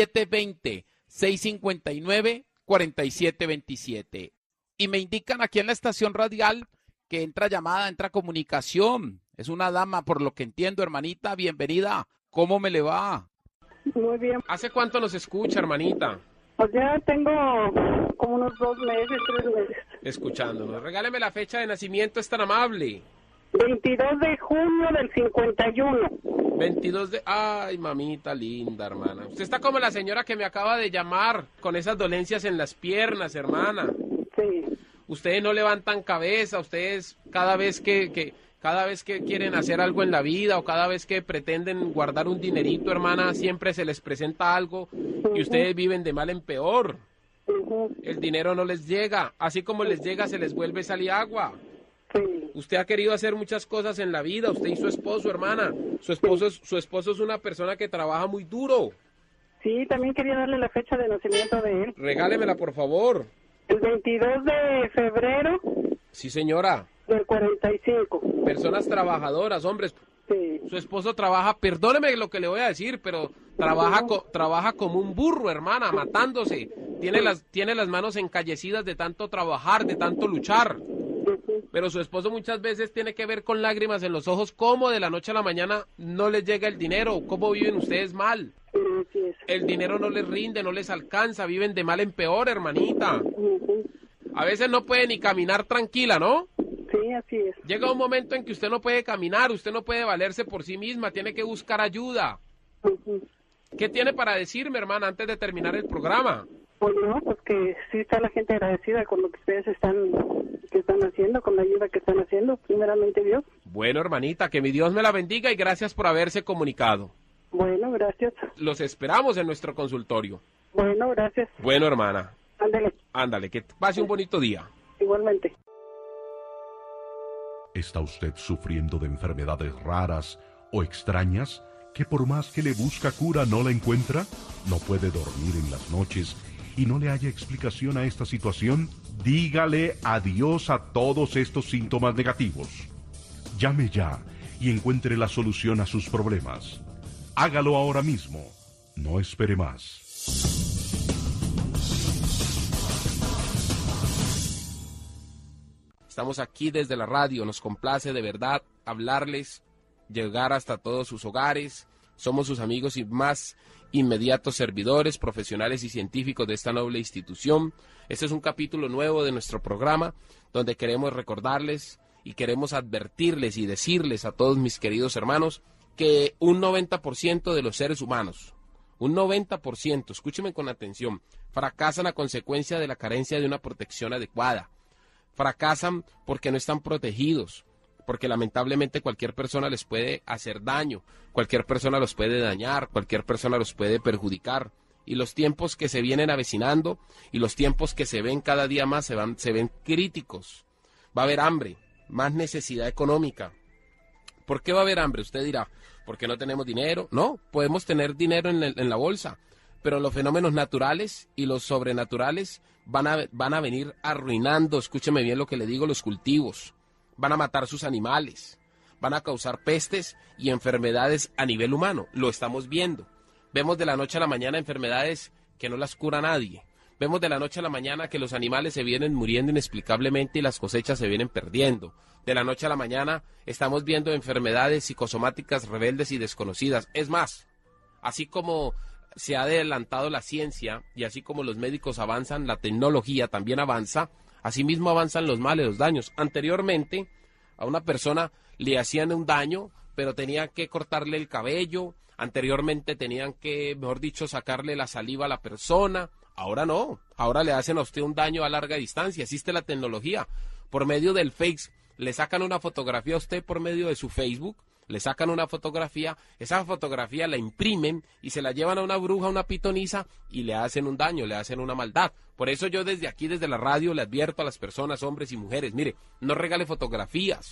720-659-4727. Y me indican aquí en la estación radial que entra llamada, entra comunicación. Es una dama, por lo que entiendo, hermanita. Bienvenida. ¿Cómo me le va? Muy bien. ¿Hace cuánto nos escucha, hermanita? Pues ya tengo como unos 2 meses, 3 meses. Escuchándonos. Regáleme la fecha de nacimiento, es tan amable. 22 de junio del 51. 22 de... Ay, mamita linda, hermana. Usted está como la señora que me acaba de llamar, con esas dolencias en las piernas, hermana. Sí. Ustedes no levantan cabeza, ustedes cada vez que quieren hacer algo en la vida o cada vez que pretenden guardar un dinerito, hermana, siempre se les presenta algo y ustedes viven de mal en peor. El dinero no les llega, así como les llega se les vuelve sal y agua. Usted ha querido hacer muchas cosas en la vida, usted y su esposo, hermana. Su esposo es una persona que trabaja muy duro. Sí, también quería darle la fecha de nacimiento de él. Regálemela, por favor. El 22 de febrero. Sí, señora. Del 45. Personas trabajadoras, hombres. Sí. Su esposo trabaja, perdóneme lo que le voy a decir, pero trabaja como un burro, hermana, matándose. Tiene las manos encallecidas de tanto trabajar, de tanto luchar. Pero su esposo muchas veces tiene que ver con lágrimas en los ojos cómo de la noche a la mañana no les llega el dinero, cómo viven ustedes mal. El dinero no les rinde, no les alcanza, viven de mal en peor, hermanita. A veces no puede ni caminar tranquila, ¿no? Sí, así es. Llega un momento en que usted no puede caminar, usted no puede valerse por sí misma, tiene que buscar ayuda. ¿Qué tiene para decirme, hermana, antes de terminar el programa? Pues no, pues que sí está la gente agradecida con lo que ustedes están haciendo, con la ayuda que están haciendo, primeramente Dios. Bueno, hermanita, que mi Dios me la bendiga y gracias por haberse comunicado. Bueno, gracias. Los esperamos en nuestro consultorio. Bueno, gracias. Bueno, hermana. Ándale, que pase un bonito día. Igualmente. ¿Está usted sufriendo de enfermedades raras o extrañas que por más que le busca cura no la encuentra? ¿No puede dormir en las noches y no le haya explicación a esta situación? Dígale adiós a todos estos síntomas negativos. Llame ya y encuentre la solución a sus problemas. Hágalo ahora mismo. No espere más. Estamos aquí desde la radio, nos complace de verdad hablarles, llegar hasta todos sus hogares. Somos sus amigos y más inmediatos servidores, profesionales y científicos de esta noble institución. Este es un capítulo nuevo de nuestro programa donde queremos recordarles y queremos advertirles y decirles a todos mis queridos hermanos que un 90% de los seres humanos, un 90%, escúchenme con atención, fracasan a consecuencia de la carencia de una protección adecuada. Fracasan porque no están protegidos, porque lamentablemente cualquier persona les puede hacer daño, cualquier persona los puede dañar, cualquier persona los puede perjudicar. Y los tiempos que se vienen avecinando y los tiempos que se ven cada día más se ven críticos. Va a haber hambre, más necesidad económica. ¿Por qué va a haber hambre? Usted dirá, ¿por qué no tenemos dinero? No, podemos tener dinero en la bolsa, pero los fenómenos naturales y los sobrenaturales van a venir arruinando, escúcheme bien lo que le digo, los cultivos. Van a matar sus animales, van a causar pestes y enfermedades a nivel humano. Lo estamos viendo. Vemos de la noche a la mañana enfermedades que no las cura nadie. Vemos de la noche a la mañana que los animales se vienen muriendo inexplicablemente y las cosechas se vienen perdiendo. De la noche a la mañana estamos viendo enfermedades psicosomáticas rebeldes y desconocidas. Es más, así como se ha adelantado la ciencia y así como los médicos avanzan, la tecnología también avanza. Asimismo avanzan los males, los daños. Anteriormente a una persona le hacían un daño, pero tenían que cortarle el cabello. Anteriormente tenían que, mejor dicho, sacarle la saliva a la persona. Ahora no. Ahora le hacen a usted un daño a larga distancia. Existe la tecnología. Por medio del Face, le sacan una fotografía a usted por medio de su Facebook. Le sacan una fotografía, esa fotografía la imprimen y se la llevan a una bruja, a una pitonisa y le hacen un daño, le hacen una maldad. Por eso yo desde aquí, desde la radio, le advierto a las personas, hombres y mujeres, mire, no regale fotografías,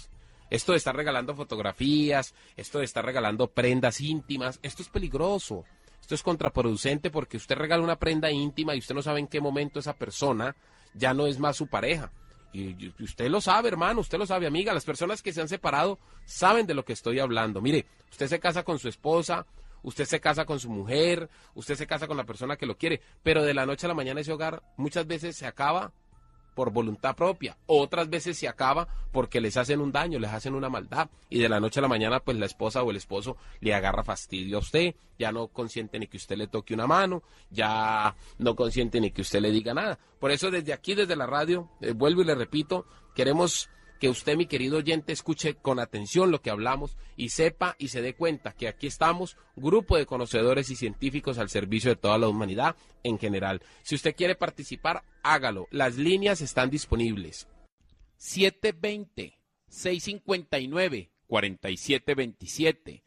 Esto de estar regalando fotografías, esto de estar regalando prendas íntimas, esto es peligroso. Esto es contraproducente porque usted regala una prenda íntima y usted no sabe en qué momento esa persona ya no es más su pareja. Y usted lo sabe, hermano, usted lo sabe, amiga. Las personas que se han separado saben de lo que estoy hablando. Mire, usted se casa con su esposa, usted se casa con su mujer, usted se casa con la persona que lo quiere, pero de la noche a la mañana ese hogar muchas veces se acaba por voluntad propia, otras veces se acaba porque les hacen un daño, les hacen una maldad, y de la noche a la mañana pues la esposa o el esposo le agarra fastidio a usted, ya no consiente ni que usted le toque una mano, ya no consiente ni que usted le diga nada. Por eso desde aquí, desde la radio, vuelvo y le repito, queremos que usted, mi querido oyente, escuche con atención lo que hablamos y sepa y se dé cuenta que aquí estamos, grupo de conocedores y científicos al servicio de toda la humanidad en general. Si usted quiere participar, hágalo. Las líneas están disponibles. 720-659-4727.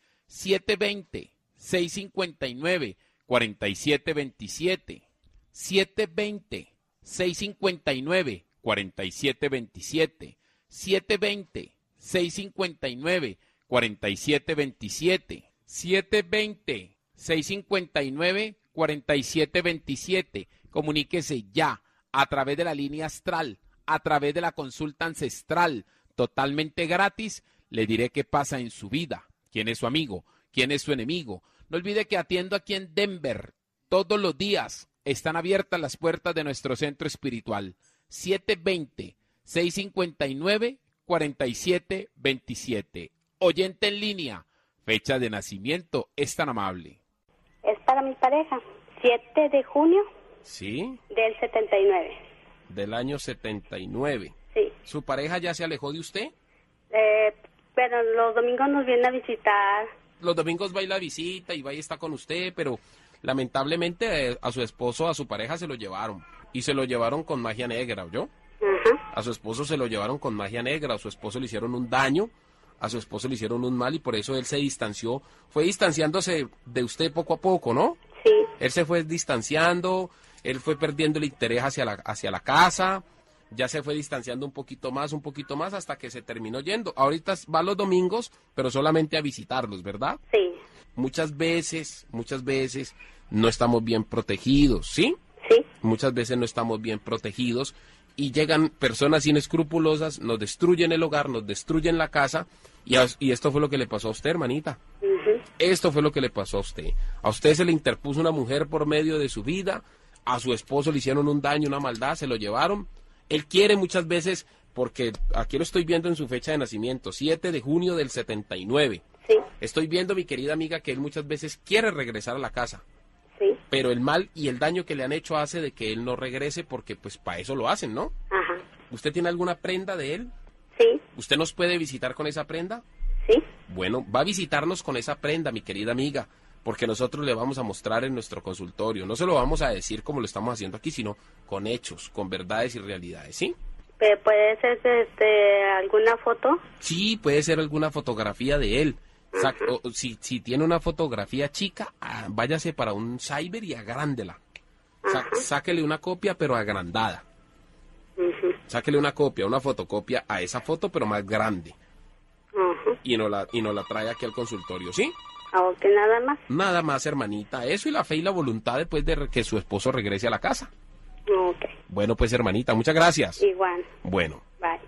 720-659-4727. 720-659-4727. 720-659-4727. 720-659-4727. Comuníquese ya a través de la línea astral, a través de la consulta ancestral, totalmente gratis. Le diré qué pasa en su vida, quién es su amigo, quién es su enemigo. No olvide que atiendo aquí en Denver. Todos los días están abiertas las puertas de nuestro centro espiritual. 720-659-4727. Oyente en línea, fecha de nacimiento, es tan amable. Es para mi pareja, 7 de junio. ¿Sí? Del 79. Del año 79. Sí. ¿Su pareja ya se alejó de usted? Pero los domingos nos viene a visitar. Los domingos va y la visita y va y está con usted, pero lamentablemente a su esposo, a su pareja se lo llevaron. Y se lo llevaron con magia negra, ¿oyó? A su esposo se lo llevaron con magia negra, a su esposo le hicieron un daño, a su esposo le hicieron un mal y por eso él se distanció, fue distanciándose de usted poco a poco, ¿no? Sí. Él se fue distanciando, él fue perdiendo el interés hacia la casa, ya se fue distanciando un poquito más, hasta que se terminó yendo. Ahorita va los domingos, pero solamente a visitarlos, ¿verdad? Sí. Muchas veces no estamos bien protegidos, ¿sí? Sí. Muchas veces no estamos bien protegidos y llegan personas inescrupulosas, nos destruyen el hogar, nos destruyen la casa y esto fue lo que le pasó a usted, hermanita. Esto fue lo que le pasó a usted. A usted se le interpuso una mujer por medio de su vida, a su esposo le hicieron un daño, una maldad, se lo llevaron. Él quiere muchas veces, porque aquí lo estoy viendo en su fecha de nacimiento, 7 de junio del 79. Sí. Estoy viendo, mi querida amiga, que él muchas veces quiere regresar a la casa. Sí. Pero el mal y el daño que le han hecho hace de que él no regrese porque pues para eso lo hacen, ¿no? Ajá. ¿Usted tiene alguna prenda de él? Sí. ¿Usted nos puede visitar con esa prenda? Sí. Bueno, va a visitarnos con esa prenda, mi querida amiga, porque nosotros le vamos a mostrar en nuestro consultorio. No se lo vamos a decir como lo estamos haciendo aquí, sino con hechos, con verdades y realidades, ¿sí? ¿Puede ser alguna foto? Sí, puede ser alguna fotografía de él. Si tiene una fotografía chica, váyase para un cyber y agrándela. Sáquele una copia, pero agrandada. Sáquele una copia, una fotocopia a esa foto, pero más grande. Y nos la trae aquí al consultorio, ¿sí? Ok, nada más. Nada más, hermanita. Eso y la fe y la voluntad después de que su esposo regrese a la casa. Ok. Bueno, pues, hermanita, muchas gracias. Igual. Bueno. Bye.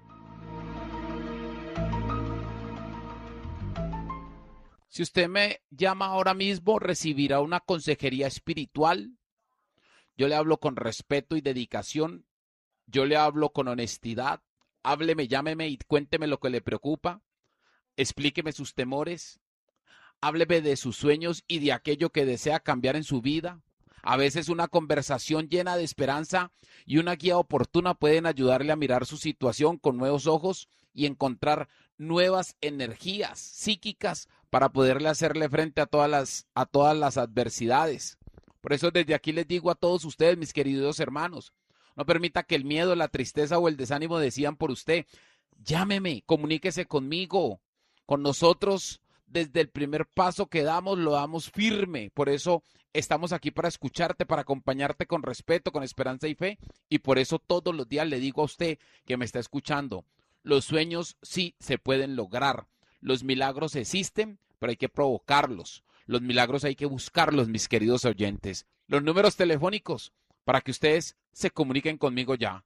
Si usted me llama ahora mismo, recibirá una consejería espiritual. Yo le hablo con respeto y dedicación. Yo le hablo con honestidad. Hábleme, llámeme y cuénteme lo que le preocupa. Explíqueme sus temores. Hábleme de sus sueños y de aquello que desea cambiar en su vida. A veces una conversación llena de esperanza y una guía oportuna pueden ayudarle a mirar su situación con nuevos ojos y encontrar nuevas energías psíquicas para poderle hacerle frente a todas las adversidades. Por eso desde aquí les digo a todos ustedes, mis queridos hermanos, no permita que el miedo, la tristeza o el desánimo decidan por usted. Llámeme, comuníquese conmigo, con nosotros. Desde el primer paso que damos, lo damos firme. Por eso estamos aquí para escucharte, para acompañarte con respeto, con esperanza y fe. Y por eso todos los días le digo a usted que me está escuchando, Los sueños sí se pueden lograr. Los milagros existen, pero hay que provocarlos. Los milagros hay que buscarlos, mis queridos oyentes. Los números telefónicos para que ustedes se comuniquen conmigo ya.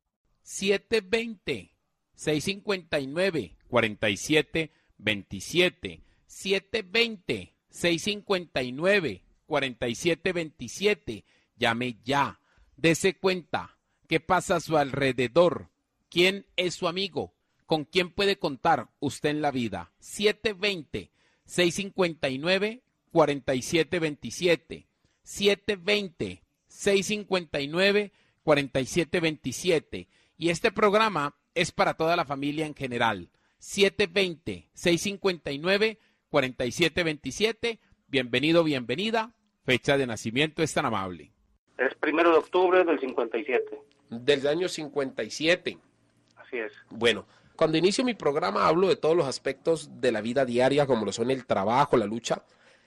720-659-4727. 720-659-4727. Llame ya. Dese cuenta. ¿Qué pasa a su alrededor? ¿Quién es su amigo? ¿Con quién puede contar usted en la vida? 720-659-4727. 720-659-4727. Y este programa es para toda la familia en general. 720-659-4727. Bienvenido, bienvenida. Fecha de nacimiento es tan amable. Es 1 de octubre del 57. Del año 57. Así es. Bueno, cuando inicio mi programa hablo de todos los aspectos de la vida diaria, como lo son el trabajo, la lucha,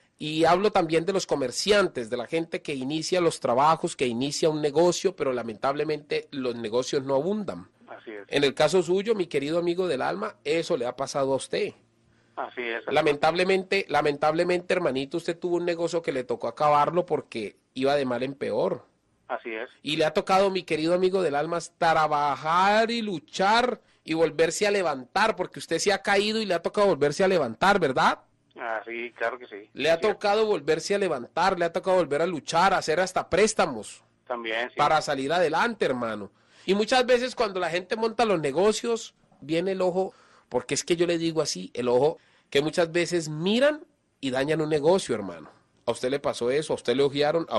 y hablo también de los comerciantes, de la gente que inicia los trabajos, que inicia un negocio, pero lamentablemente los negocios no abundan. Así es. En el caso suyo, mi querido amigo del alma, eso le ha pasado a usted. Así es. Lamentablemente, hermanito, usted tuvo un negocio que le tocó acabarlo porque iba de mal en peor. Así es. Y le ha tocado, mi querido amigo del alma, trabajar y luchar y volverse a levantar, porque usted se ha caído y le ha tocado volverse a levantar, ¿verdad? Ah, sí, claro que sí. Le ha tocado volverse a levantar, le ha tocado volver a luchar, a hacer hasta préstamos. También, sí. Para salir adelante, hermano. Y muchas veces cuando la gente monta los negocios, viene el ojo, porque es que yo le digo así, el ojo, que muchas veces miran y dañan un negocio, hermano. A usted le pasó eso, a usted le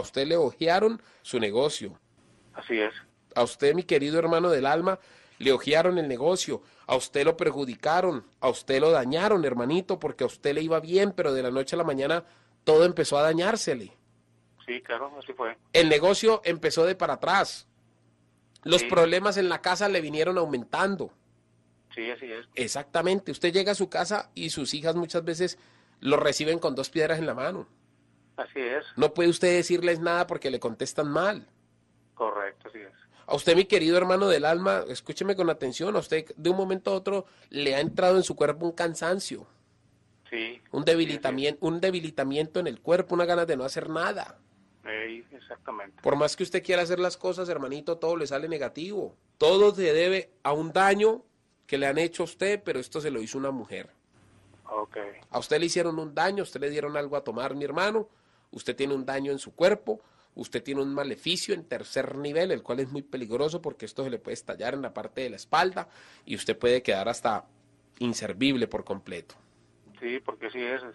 ojearon su negocio. Así es. A usted, mi querido hermano del alma, le ojearon el negocio, a usted lo perjudicaron, a usted lo dañaron, hermanito, porque a usted le iba bien, pero de la noche a la mañana todo empezó a dañársele. Sí, claro, así fue. El negocio empezó de para atrás. Los problemas en la casa le vinieron aumentando. Sí, así es. Exactamente. Usted llega a su casa y sus hijas muchas veces lo reciben con 2 piedras en la mano. Así es. No puede usted decirles nada porque le contestan mal. Correcto, así es. A usted, mi querido hermano del alma, escúcheme con atención, a usted de un momento a otro le ha entrado en su cuerpo un cansancio. Sí. Un debilitamiento en el cuerpo, una ganas de no hacer nada. Exactamente. Por más que usted quiera hacer las cosas, hermanito, todo le sale negativo. Todo se debe a un daño que le han hecho a usted, pero esto se lo hizo una mujer. Okay. A usted le hicieron un daño, a usted le dieron algo a tomar, mi hermano. Usted tiene un daño en su cuerpo. Usted tiene un maleficio en 3er nivel, el cual es muy peligroso porque esto se le puede estallar en la parte de la espalda y usted puede quedar hasta inservible por completo. Sí, porque sí es,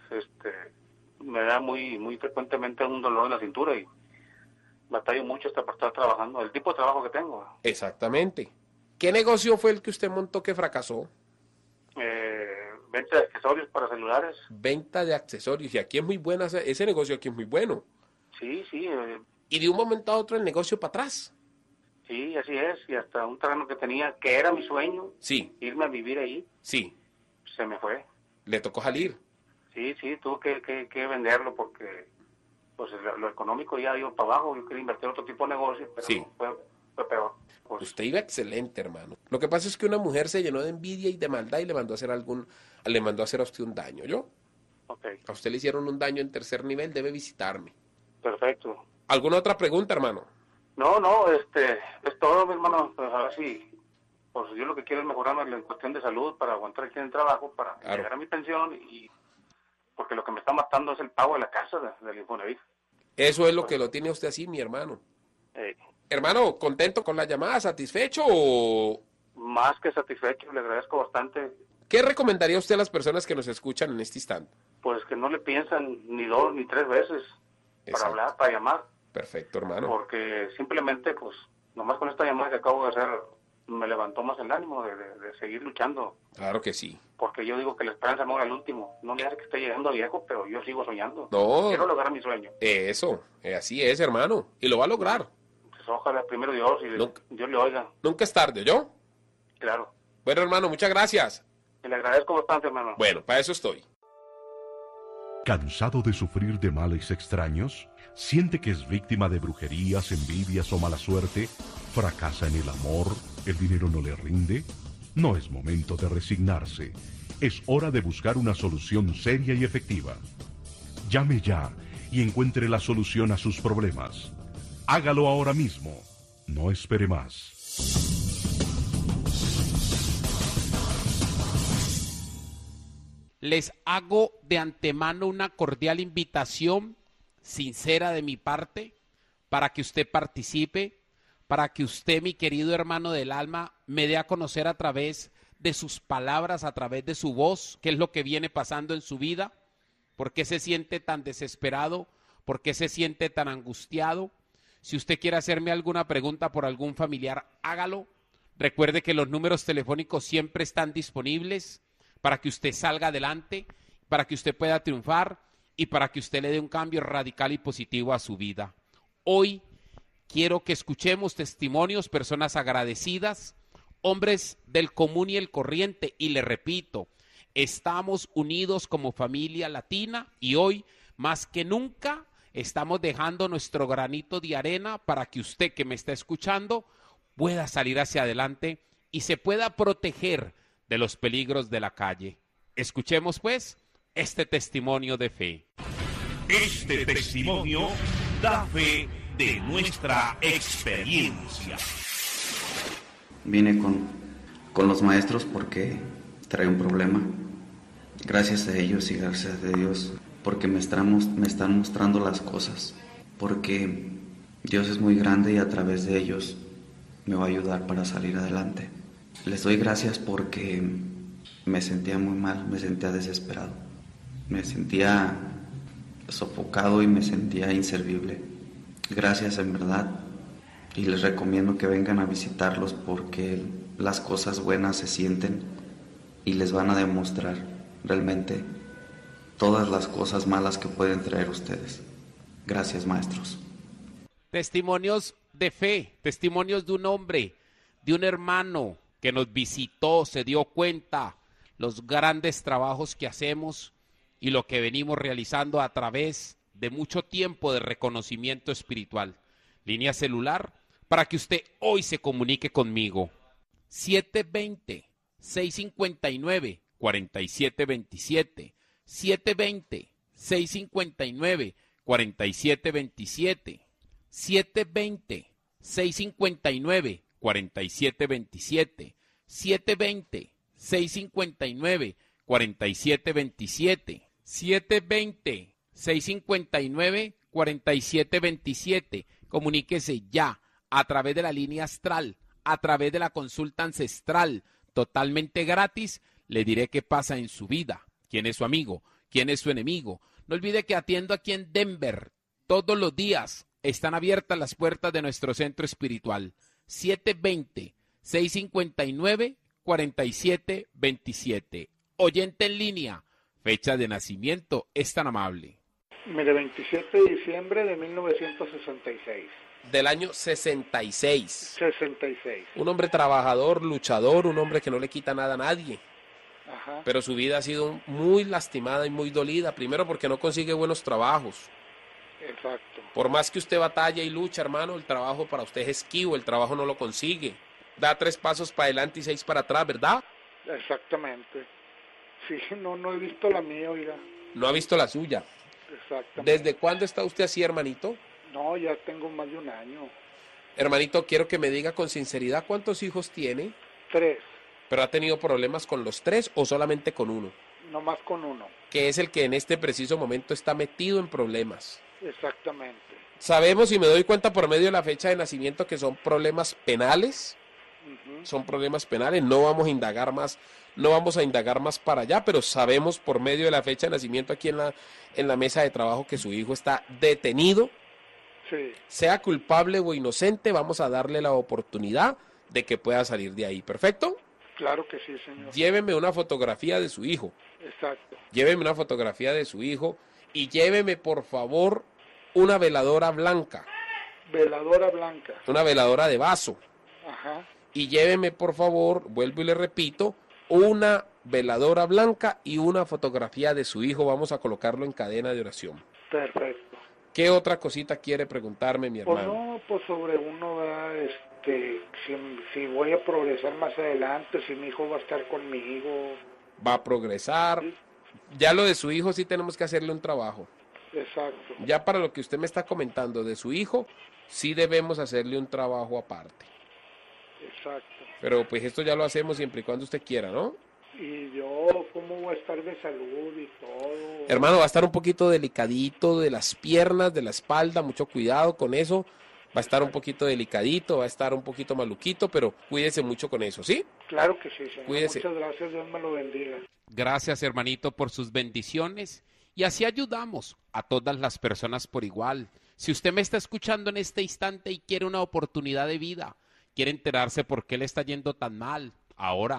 me da muy frecuentemente un dolor en la cintura y batallo mucho hasta para estar trabajando, el tipo de trabajo que tengo. Exactamente. ¿Qué negocio fue el que usted montó que fracasó? Venta de accesorios para celulares. Venta de accesorios, y aquí es muy buena, ese negocio aquí es muy bueno. Sí. Y de un momento a otro el negocio para atrás. Sí, así es, y hasta un terreno que tenía, que era mi sueño, sí, irme a vivir ahí, sí, se me fue. ¿Le tocó salir? Sí, tuve que venderlo porque pues lo económico ya iba para abajo, yo quería invertir en otro tipo de negocio, pero sí, fue peor. Pues, usted iba excelente, hermano. Lo que pasa es que una mujer se llenó de envidia y de maldad y le mandó a hacer a usted un daño, ¿yo? Okay. A usted le hicieron un daño en 3er nivel, debe visitarme. Perfecto. ¿Alguna otra pregunta, hermano? No, es todo, mi hermano. Pues a ver si, pues yo lo que quiero es mejorarme en cuestión de salud para aguantar aquí en el trabajo, para llegar a mi pensión y porque lo que me está matando es el pago de la casa del Infonavit. Eso es lo que lo tiene usted así, mi hermano. Hermano, ¿contento con la llamada? ¿Satisfecho o...? Más que satisfecho, le agradezco bastante. ¿Qué recomendaría usted a las personas que nos escuchan en este instante? Pues que no le piensan ni 2 ni 3 veces para hablar, para llamar. Perfecto, hermano. Porque simplemente, pues, nomás con esta llamada que acabo de hacer, me levantó más el ánimo de seguir luchando. Claro que sí. Porque yo digo que la esperanza muere al último. No me hace que esté llegando viejo, pero yo sigo soñando. No. Quiero lograr mi sueño. Eso, así es, hermano. Y lo va a lograr. Pues ojalá primero Dios y Dios le oiga. Nunca es tarde, ¿yo? Claro. Bueno, hermano, muchas gracias. Le agradezco bastante, hermano. Bueno, para eso estoy. ¿Cansado de sufrir de males extraños? ¿Siente que es víctima de brujerías, envidias o mala suerte? ¿Fracasa en el amor? ¿El dinero no le rinde? No es momento de resignarse. Es hora de buscar una solución seria y efectiva. Llame ya y encuentre la solución a sus problemas. Hágalo ahora mismo. No espere más. Les hago de antemano una cordial invitación, sincera de mi parte, para que usted participe, para que usted, mi querido hermano del alma, me dé a conocer a través de sus palabras, a través de su voz, qué es lo que viene pasando en su vida, por qué se siente tan desesperado, por qué se siente tan angustiado. Si usted quiere hacerme alguna pregunta por algún familiar, hágalo. Recuerde que los números telefónicos siempre están disponibles para que usted salga adelante, para que usted pueda triunfar y para que usted le dé un cambio radical y positivo a su vida. Hoy quiero que escuchemos testimonios, personas agradecidas, hombres del común y el corriente, y le repito, estamos unidos como familia latina y hoy, más que nunca, estamos dejando nuestro granito de arena para que usted que me está escuchando pueda salir hacia adelante y se pueda proteger de los peligros de la calle. Escuchemos pues este testimonio de fe. Este testimonio da fe de nuestra experiencia. Vine con los maestros porque traía un problema. Gracias a ellos y gracias a Dios porque me están mostrando las cosas. Porque Dios es muy grande y a través de ellos me va a ayudar para salir adelante. Les doy gracias porque me sentía muy mal, me sentía desesperado, me sentía sofocado y me sentía inservible. Gracias en verdad, y les recomiendo que vengan a visitarlos porque las cosas buenas se sienten y les van a demostrar realmente todas las cosas malas que pueden traer ustedes. Gracias, maestros. Testimonios de fe, testimonios de un hombre, de un hermano que nos visitó, se dio cuenta los grandes trabajos que hacemos y lo que venimos realizando a través de mucho tiempo de reconocimiento espiritual. Línea celular para que usted hoy se comunique conmigo. 720-659-4727. 720-659-4727. 720-659-4727. 720-659-4727. 720-659-4727. Comuníquese ya a través de la línea astral, a través de la consulta ancestral, totalmente gratis. Le diré qué pasa en su vida, quién es su amigo, quién es su enemigo. No olvide que atiendo aquí en Denver todos los días. Están abiertas las puertas de nuestro centro espiritual. 720-659-4727. Oyente en línea, fecha de nacimiento, es tan amable. Mire, 27 de diciembre de 1966. Del año 66. 66. Un hombre trabajador, luchador, un hombre que no le quita nada a nadie. Ajá. Pero su vida ha sido muy lastimada y muy dolida. Primero porque no consigue buenos trabajos. Exacto. Por más que usted batalla y lucha, hermano, el trabajo para usted es esquivo, el trabajo no lo consigue. Da 3 pasos para adelante y 6 para atrás, ¿verdad? Exactamente. Sí, no he visto la mía, oiga. No ha visto la suya. Exactamente. ¿Desde cuándo está usted así, hermanito? No, ya tengo más de un año. Hermanito, quiero que me diga con sinceridad cuántos hijos tiene. 3. ¿Pero ha tenido problemas con los 3 o solamente con uno? No más con uno. Que es el que en este preciso momento está metido en problemas. Exactamente. Sabemos y me doy cuenta por medio de la fecha de nacimiento que son problemas penales. Son problemas penales, no vamos a indagar más para allá, pero sabemos por medio de la fecha de nacimiento aquí en la mesa de trabajo que su hijo está detenido. Sí. Sea culpable o inocente, vamos a darle la oportunidad de que pueda salir de ahí. ¿Perfecto? Claro que sí, señor. Lléveme una fotografía de su hijo. Exacto. Lléveme una fotografía de su hijo y lléveme, por favor, una veladora blanca. Veladora blanca. Una veladora de vaso. Ajá. Y lléveme, por favor, vuelvo y le repito, una veladora blanca y una fotografía de su hijo. Vamos a colocarlo en cadena de oración. Perfecto. ¿Qué otra cosita quiere preguntarme, mi hermano? Pues no, pues sobre uno, ¿verdad? Si voy a progresar más adelante, si mi hijo va a estar conmigo. Va a progresar. Ya lo de su hijo sí tenemos que hacerle un trabajo. Exacto. Ya para lo que usted me está comentando de su hijo, sí debemos hacerle un trabajo aparte. Exacto. Pero pues esto ya lo hacemos siempre y cuando usted quiera, ¿no? Y yo, ¿cómo voy a estar de salud y todo? Hermano, va a estar un poquito delicadito de las piernas, de la espalda, mucho cuidado con eso. Va a estar un poquito delicadito, va a estar un poquito maluquito, pero cuídese mucho con eso, ¿sí? Claro que sí, señor. Cuídese. Muchas gracias, Dios me lo bendiga. Gracias, hermanito, por sus bendiciones. Y así ayudamos a todas las personas por igual. Si usted me está escuchando en este instante y quiere una oportunidad de vida, quiere enterarse por qué le está yendo tan mal, ahora